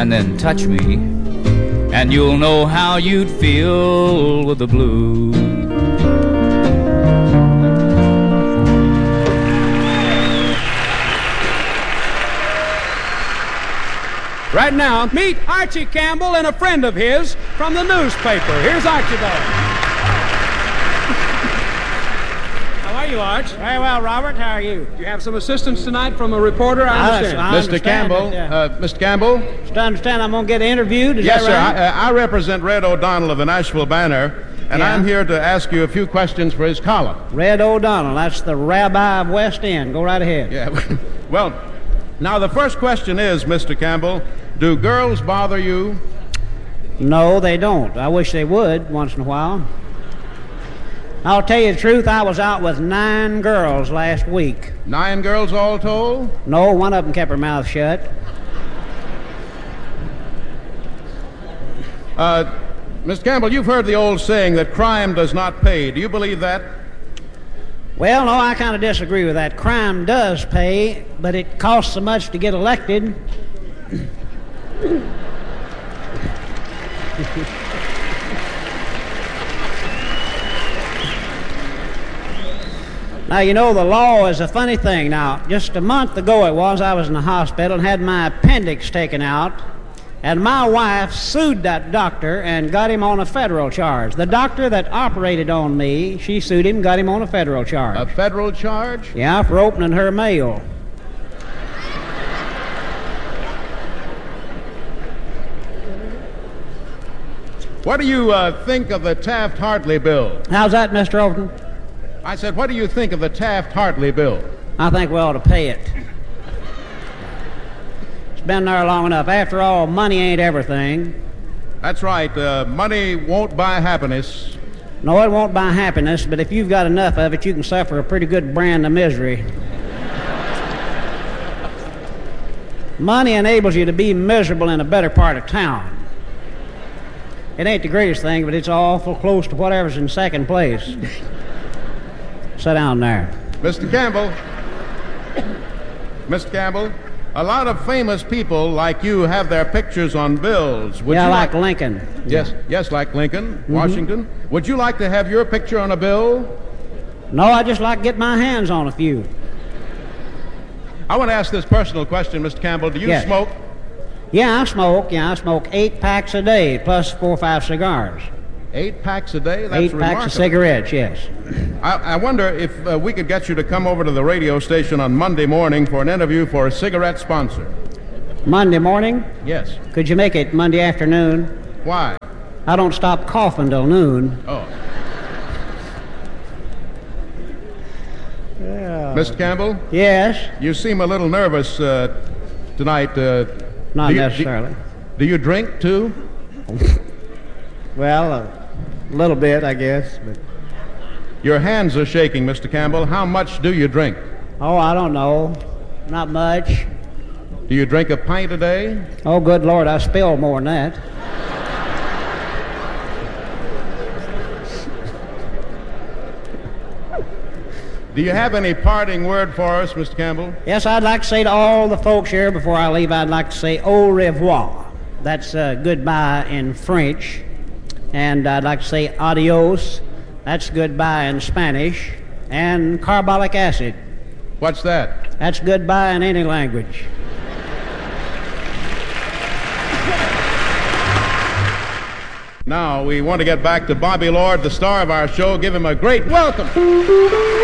and then touch me, and you'll know how you'd feel with the blues. Right now, meet Archie Campbell and a friend of his from the newspaper. Here's Archibald. How are you, Arch? Very well, Robert. How are you? Do you have some assistance tonight from a reporter? I understand. Mr. Campbell, Mr. Campbell? Just understand I'm going to get interviewed, is yes, that right? Sir. I represent Red O'Donnell of the Nashville Banner, and Yeah. I'm here to ask you a few questions for his column. Red O'Donnell, that's the rabbi of West End. Go right ahead. Yeah. Well, now the first question is, Mr. Campbell, do girls bother you? No, they don't. I wish they would once in a while. I'll tell you the truth, I was out with 9 girls last week. 9 girls all told? No, one of them kept her mouth shut. Mr. Campbell, you've heard the old saying that crime does not pay. Do you believe that? Well, no, I kind of disagree with that. Crime does pay, but it costs so much to get elected. Now, you know, the law is a funny thing. Now, just a month ago I was in the hospital and had my appendix taken out, and my wife sued that doctor and got him on a federal charge. The doctor that operated on me, she sued him, got him on a federal charge. A federal charge? Yeah, for opening her mail. What do you think of the Taft-Hartley bill? How's that, Mr. Overton? I said, what do you think of the Taft-Hartley bill? I think we ought to pay it. It's been there long enough. After all, money ain't everything. That's right. Money won't buy happiness. No, it won't buy happiness, but if you've got enough of it, you can suffer a pretty good brand of misery. Money enables you to be miserable in a better part of town. It ain't the greatest thing, but it's awful close to whatever's in second place. Sit down there. Mr. Campbell, Mr. Campbell, a lot of famous people like you have their pictures on bills. Would Yeah, you like Lincoln. Yes, like Lincoln, Washington. Would you like to have your picture on a bill? No, I just like to get my hands on a few. I want to ask this personal question, Mr. Campbell. Do you Yes. smoke? Yeah, I smoke. I smoke 8 packs a day, plus 4 or 5 cigars. 8 packs a day? That's 8 remarkable. packs of cigarettes, yes. I wonder if we could get you to come over to the radio station on Monday morning for an interview for a cigarette sponsor. Monday morning? Yes. Could you make it Monday afternoon? Why? I don't stop coughing till noon. Oh. Mr. Campbell? Yes? You seem a little nervous tonight. Not necessarily. Do you drink, too? Well, a little bit, I guess. But Your hands are shaking, Mr. Campbell. How much do you drink? oh, I don't know. Not much. Do you drink a pint a day? Oh, good Lord, I spill more than that. Do you have any parting word for us, Mr. Campbell? Yes, I'd like to say to all the folks here before I leave, I'd like to say au revoir. That's goodbye in French. And I'd like to say adios. That's goodbye in Spanish. And carbolic acid. What's that? That's goodbye in any language. Now, we want to get back to Bobby Lord, the star of our show. Give him a great welcome.